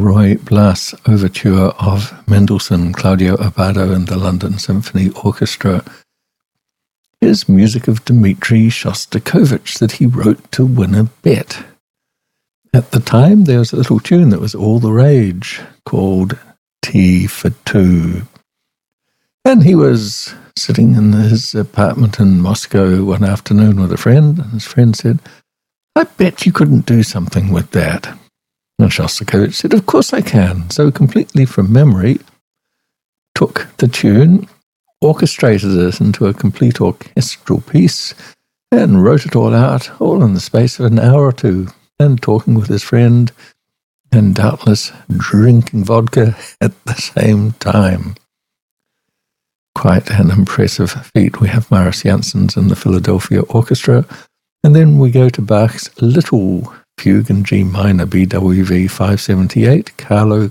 Roy Blas overture of Mendelssohn, Claudio Abbado and the London Symphony Orchestra. Here's music of Dmitri Shostakovich that he wrote to win a bet. At the time, there was a little tune that was all the rage called T for Two. And he was sitting in his apartment in Moscow one afternoon with a friend, and his friend said, "I bet you couldn't do something with that." And Shostakovich said, "Of course I can." So completely from memory, took the tune, orchestrated it into a complete orchestral piece, and wrote it all out, all in the space of an hour or two, and talking with his friend, and doubtless drinking vodka at the same time. Quite an impressive feat. We have Maris Janssens and the Philadelphia Orchestra, and then we go to Bach's Little Fugue in G minor, BWV 578, Carlo